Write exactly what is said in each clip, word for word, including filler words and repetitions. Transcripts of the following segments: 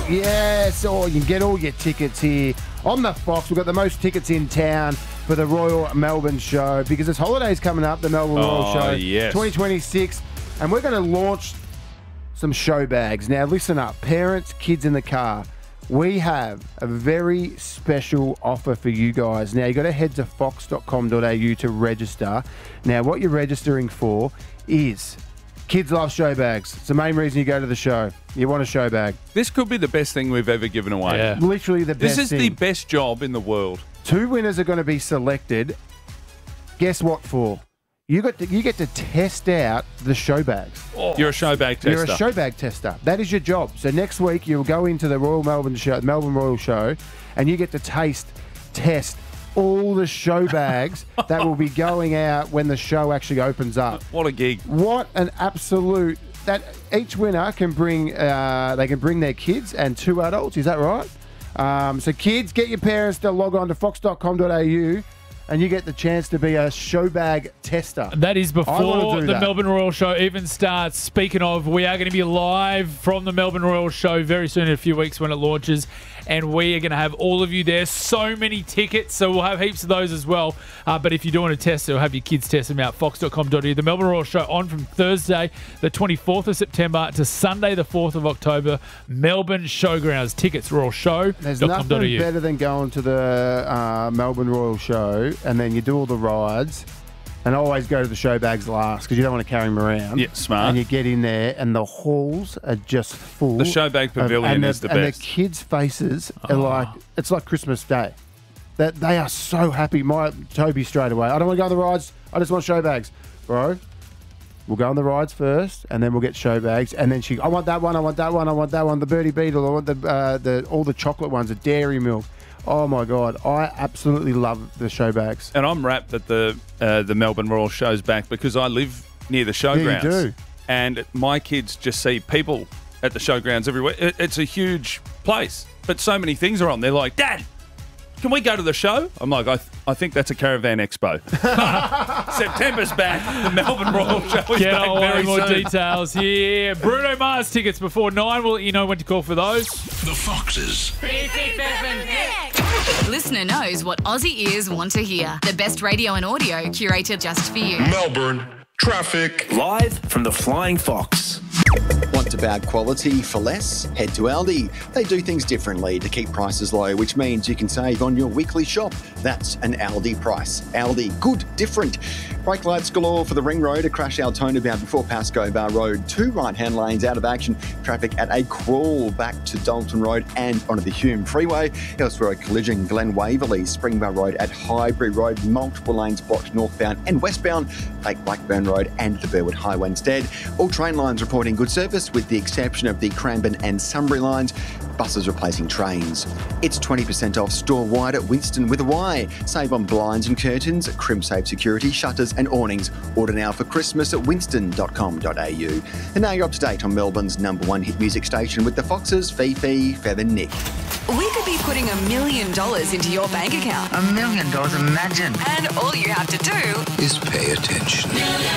Yes, or you can get all your tickets here on the Fox. We've got the most tickets in town for the Royal Melbourne Show because there's holidays coming up, the Melbourne Royal Oh, Show yes. twenty twenty-six, and we're going to launch some show bags. Now, listen up, parents, kids in the car. We have a very special offer for you guys. Now, you got to head to fox dot com dot a u to register. Now, what you're registering for is kids love show bags. It's the main reason you go to the show. You want a show bag. This could be the best thing we've ever given away. Yeah. Literally the best This is thing. the best job in the world. Two winners are going to be selected. Guess what for? You got to, you get to test out the show bags. You're a show bag tester. You're a show bag tester. That is your job. So next week you'll go into the Royal Melbourne Show, Melbourne Royal Show, and you get to taste, test all the show bags that will be going out when the show actually opens up. What a gig. What an absolute... That each winner can bring, uh, they can bring their kids and two adults. Is that right? Um, so kids, get your parents to log on to fox dot com dot a u and you get the chance to be a show bag tester. That is I wanna before do the that. Melbourne Royal Show even starts. Speaking of, we are going to be live from the Melbourne Royal Show very soon, in a few weeks when it launches. And we are going to have all of you there. So many tickets, so we'll have heaps of those as well. Uh, but if you do want to test it, or have your kids test them out, fox dot com dot a u. The Melbourne Royal Show on from Thursday, the twenty-fourth of September to Sunday, the fourth of October. Melbourne Showgrounds. Tickets, royal show dot com dot a u. There's nothing better than going to the uh, Melbourne Royal Show and then you do all the rides and always go to the show bags last because you don't want to carry them around. Yeah, smart. And you get in there and the halls are just full. The show bag of- pavilion and is the and best. the kids' faces are like, it's like Christmas Day. That they are so happy. My Toby straight away. I don't want to go on the rides. I just want show bags. Bro, we'll go on the rides first and then we'll get show bags. And then she, I want that one, I want that one, I want that one, the Birdie Beetle, I want the, uh, the all the chocolate ones, the Dairy Milk. Oh my God, I absolutely love the show bags. And I'm rapt that the uh, the Melbourne Royal Show's back because I live near the showgrounds. Yeah, you do. And my kids just see people at the showgrounds everywhere. It, it's a huge place, but so many things are on. They're like, Dad, can we go to the show? I'm like, I, th- I think that's a caravan expo. September's back. The Melbourne Royal Show is Get back away, very more soon. details here. Bruno Mars tickets before nine. We'll let you know when to call for those. The Foxes. Listener knows what Aussie ears want to hear. The best radio and audio curated just for you. Melbourne. Traffic. Live from the Flying Fox. Want about quality for less? Head to Aldi. They do things differently to keep prices low, which means you can save on your weekly shop. That's an Aldi price. Aldi, good, different. Brake lights galore for the Ring Road. A crash Altona bound before Pascoe Bar Road. Two right-hand lanes out of action. Traffic at a crawl back to Dalton Road and onto the Hume Freeway. Elsewhere, a collision. Glen Waverley, Springbar Road at Highbury Road. Multiple lanes blocked northbound and westbound. Lake Blackburn Road and the Burwood Highway instead. All train lines reporting good service with the exception of the Cranbourne and Sunbury lines. Buses replacing trains. It's twenty percent off store-wide at Winston with a Y. Save on blinds and curtains, Crimsafe security, shutters and awnings. Order now for Christmas at winston dot com dot a u. And now you're up to date on Melbourne's number one hit music station with the Foxes, Fifi, Fev and Nick. We could be putting a million dollars into your bank account. A million dollars, imagine. And all you have to do Is pay attention.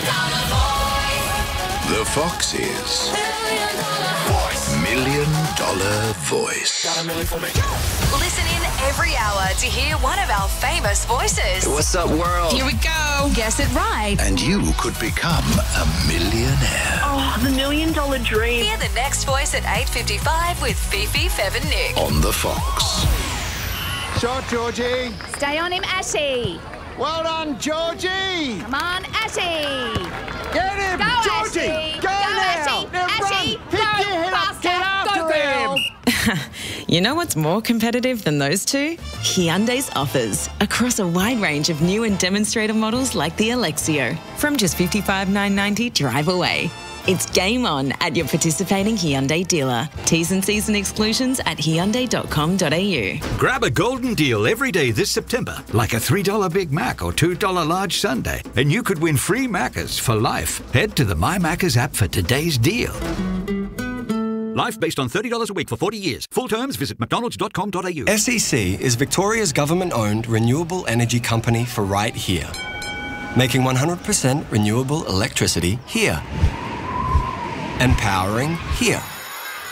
The Foxes. Million Dollar Voice. listen in every hour to hear one of our famous voices. What's up, world? Here we go. Guess it right. And you could become a millionaire. Oh, the million dollar dream. Hear the next voice at eight fifty-five with Fifi, Fev and Nick. On the Fox. Shot, Georgie. Stay on him, Ashy. Well done, Georgie. Come on, Ashy. Get him, Go, Georgie. Ashy. Go, Go, now. Ashy. Now Ashy. run. Pick Go, your head up. Get faster. after Go, girl. him. You know what's more competitive than those two? Hyundai's offers across a wide range of new and demonstrator models like the Alexio. From just fifty-five thousand nine hundred ninety dollars drive away. It's game on at your participating Hyundai dealer. T's and C's and exclusions at hyundai dot com dot a u. Grab a golden deal every day this September, like a three dollar Big Mac or two dollar large sundae, and you could win free Maccas for life. Head to the My Maccas app for today's deal. Life based on thirty dollars a week for forty years. Full terms, visit mcdonalds dot com dot a u. S E C is Victoria's government-owned renewable energy company for right here. Making one hundred percent renewable electricity here. And powering here.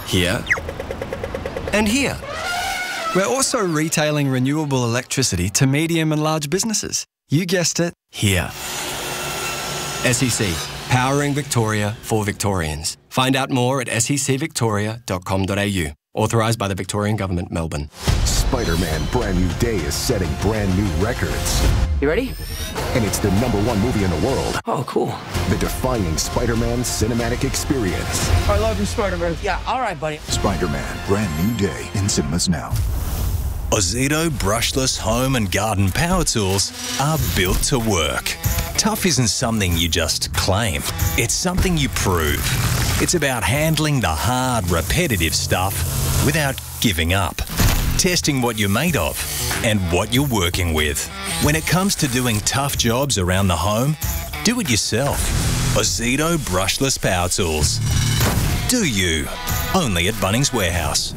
here, and here. We're also retailing renewable electricity to medium and large businesses. You guessed it, here. S E C, powering Victoria for Victorians. Find out more at s e c victoria dot com dot a u. Authorised by the Victorian Government, Melbourne. Spider-Man Brand New Day is setting brand new records. You ready? And it's the number one movie in the world. Oh, cool. The defining Spider-Man cinematic experience. I love you, Spider-Man. Yeah, all right, buddy. Spider-Man Brand New Day in cinemas now. Ozito brushless home and garden power tools are built to work. Tough isn't something you just claim. It's something you prove. It's about handling the hard, repetitive stuff without giving up. Testing what you're made of and what you're working with. When it comes to doing tough jobs around the home, do it yourself. Ozito brushless power tools. Do you? Only at Bunnings Warehouse.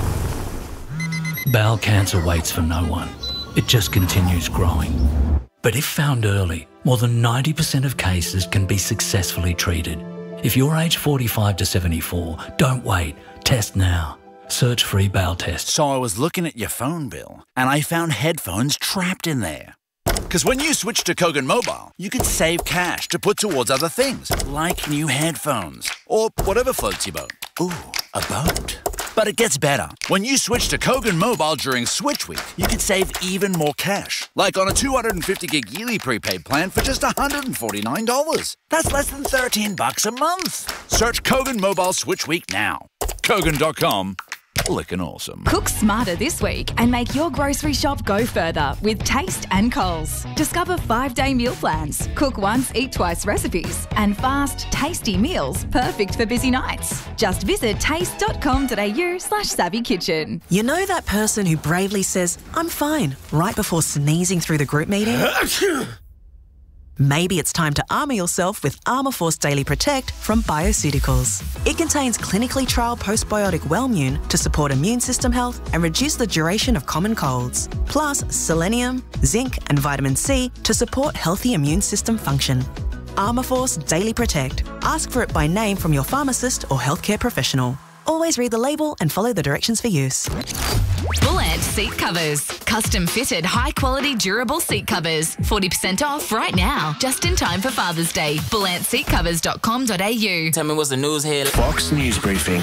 Bowel cancer waits for no one. It just continues growing. But if found early, more than ninety percent of cases can be successfully treated. If you're aged forty-five to seventy-four, don't wait. Test now. Search free bowel test. So I was looking at your phone bill and I found headphones trapped in there. Because when you switch to Kogan Mobile, you can save cash to put towards other things, like new headphones or whatever floats your boat. Ooh, a boat. But it gets better. When you switch to Kogan Mobile during Switch Week, you can save even more cash. Like on a two hundred fifty gig yearly prepaid plan for just one hundred forty-nine dollars. That's less than thirteen bucks a month. Search Kogan Mobile Switch Week now. Kogan dot com. Lickin' awesome. Cook smarter this week and make your grocery shop go further with Taste and Coles. Discover five-day meal plans, cook once, eat twice recipes, and fast, tasty meals perfect for busy nights. Just visit taste dot com dot a u slash savvy kitchen. You know that person who bravely says, "I'm fine," right before sneezing through the group meeting? Maybe it's time to armour yourself with Armour Force Daily Protect from Bioceuticals. It contains clinically trialled postbiotic Wellmune to support immune system health and reduce the duration of common colds. Plus selenium, zinc and vitamin C to support healthy immune system function. Armour Force Daily Protect. Ask for it by name from your pharmacist or healthcare professional. Always read the label and follow the directions for use. Bullet Seat Covers. Custom fitted, high quality, durable seat covers. forty percent off right now. Just in time for Father's Day. bullet seat covers dot com dot a u. Tell me what's the news here. Fox News Briefing.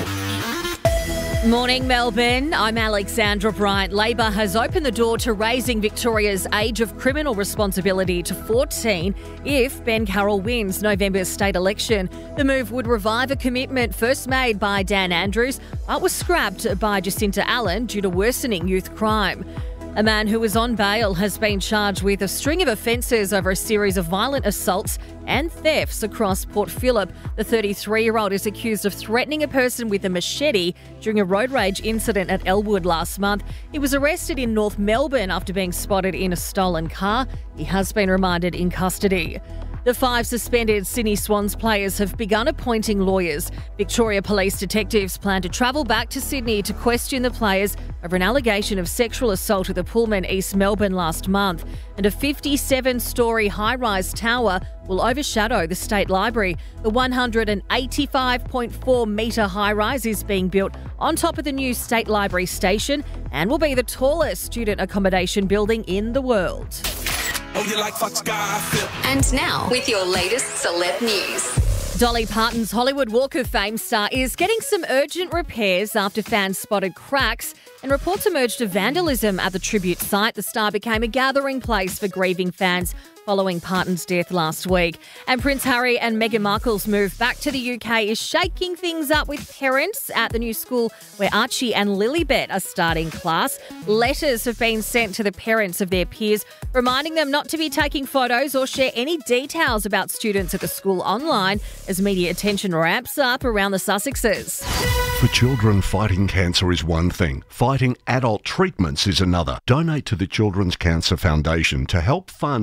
Morning, Melbourne. I'm Alexandra Bryant. Labor has opened the door to raising Victoria's age of criminal responsibility to fourteen if Ben Carroll wins November's state election. The move would revive a commitment first made by Dan Andrews, but was scrapped by Jacinta Allen due to worsening youth crime. A man who was on bail has been charged with a string of offences over a series of violent assaults and thefts across Port Phillip. The thirty-three-year-old is accused of threatening a person with a machete during a road rage incident at Elwood last month. He was arrested in North Melbourne after being spotted in a stolen car. He has been remanded in custody. The five suspended Sydney Swans players have begun appointing lawyers. Victoria Police detectives plan to travel back to Sydney to question the players over an allegation of sexual assault at the Pullman, East Melbourne last month. And a fifty-seven-storey high-rise tower will overshadow the State Library. The one hundred eighty-five point four metre high-rise is being built on top of the new State Library station and will be the tallest student accommodation building in the world. Oh, you like Fox Gossip. And now, with your latest celeb news. Dolly Parton's Hollywood Walk of Fame star is getting some urgent repairs after fans spotted cracks and reports emerged of vandalism at the tribute site. The star became a gathering place for grieving fans following Parton's death last week. And Prince Harry and Meghan Markle's move back to the U K is shaking things up with parents at the new school where Archie and Lilibet are starting class. Letters have been sent to the parents of their peers, reminding them not to be taking photos or share any details about students at the school online as media attention ramps up around the Sussexes. For children, fighting cancer is one thing. Fighting adult treatments is another. Donate to the Children's Cancer Foundation to help fund gentler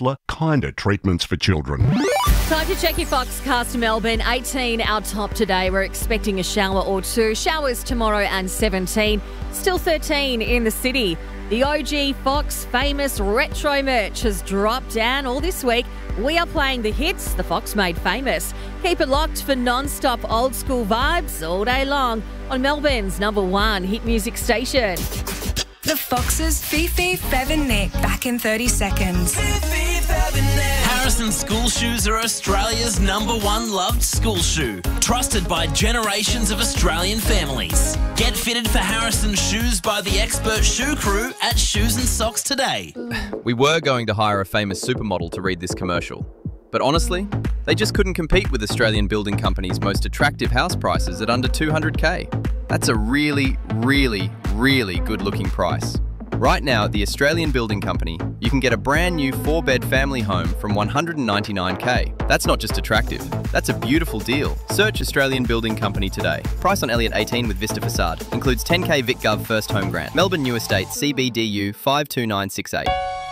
gentler, kinder treatments for children. Time to check your Foxcast Melbourne. eighteen our top today. We're expecting a shower or two. Showers tomorrow and seventeen. Still thirteen in the city. The O G Fox famous retro merch has dropped down all this week. We are playing the hits the Fox made famous. Keep it locked for non-stop old school vibes all day long on Melbourne's number one hit music station. The Foxes, Fifi, Fev and Nick, back in thirty seconds. Fifi, Fev and Nick. Harrison School Shoes are Australia's number one loved school shoe, trusted by generations of Australian families. Get fitted for Harrison shoes by the expert shoe crew at Shoes and Socks today. We were going to hire a famous supermodel to read this commercial, but honestly, they just couldn't compete with Australian Building Company's most attractive house prices at under two hundred K. That's a really, really, really good-looking price. Right now at the Australian Building Company, you can get a brand new four-bed family home from one hundred ninety-nine K. That's not just attractive, that's a beautiful deal. Search Australian Building Company today. Price on Elliott eighteen with Vista Facade. Includes ten K VicGov First Home Grant. Melbourne New Estate C B D U five two nine six eight.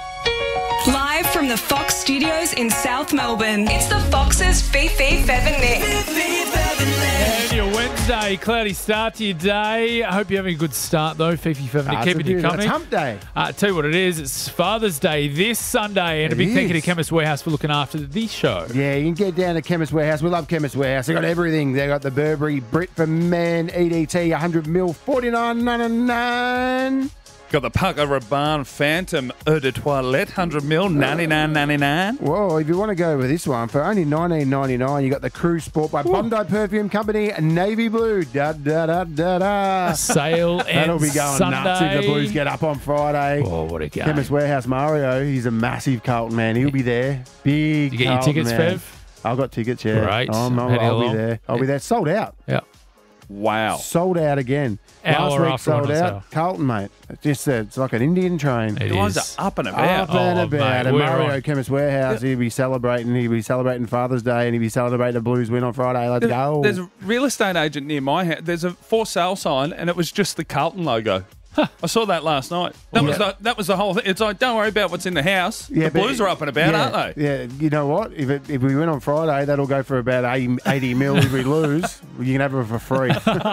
Live from the Fox Studios in South Melbourne, it's the Foxes, Fifi, Fev and Nick. Fifi, Fev and Nick. And your Wednesday, cloudy start to your day. I hope you're having a good start though, Fifi, Fev and Nick. Ah, Keeping you company. It's hump day. Uh, tell you what it is, it's Father's Day this Sunday, and It a big thank you to is. Chemist Warehouse for looking after this show. Yeah, you can get down to Chemist Warehouse. We love Chemist Warehouse. They got everything. They got the Burberry Brit for Men E D T one hundred mil forty-nine ninety-nine. Got the Paco Rabanne Phantom Eau de Toilette, one hundred mil, ninety-nine ninety-nine. Whoa, if you want to go with this one, for only nineteen ninety-nine, you got the Cruise Sport by Bondi Perfume Company, Navy Blue. Da, da, da, da, da. A sale That'll ends be going Sunday. nuts if the Blues get up on Friday. Oh, what a game. Chemist Warehouse Mario, he's a massive Carlton man. He'll be there. Big Did you get your Carlton tickets, man. Fev? I've got tickets, yeah. Great. I'm, I'm, Heading I'll along. be there. I'll be there. Sold out. Yeah. Wow. Sold out again. Hour Last week after one sold or out. so. Carlton, mate. It's just uh, it's like an Indian train. It Guys is. are up and about. Up and Oh, about. mate, and we're Mario on. Chemist Warehouse, he'll be celebrating. He'll be celebrating Father's Day, and he'll be celebrating the Blues win on Friday. Let's go. There's a real estate agent near my house. There's a for sale sign, and it was just the Carlton logo. I saw that last night. That was Yeah. the, that was the whole thing. It's like, don't worry about what's in the house. Yeah, the but- Blues are up and about, yeah, aren't they? Yeah, you know what? If it, if we win on Friday, that'll go for about eighty, eighty mil. If we lose, you can have it for free.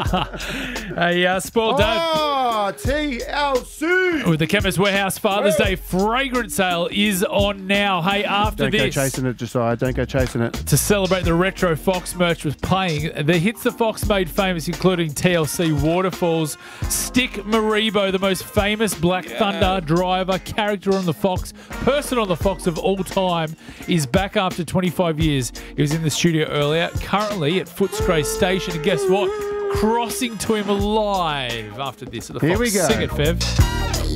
Hey, uh, spoiled dad. Oh, T L C. With the Chemist Warehouse Father's Day fragrance sale is on now. Hey, after Don't go this, chasing it, Josiah. Don't go chasing it. to celebrate the retro Fox merch was playing, the hits the Fox made famous, including T L C Waterfalls, Stick Maribo, the most famous Black Thunder driver, character on the Fox, person on the Fox of all time, is back after twenty-five years. He was in the studio earlier, currently at Footscray Station, and guess what? Crossing to him live after this at the Here Fox. we go. Sing it, Fev.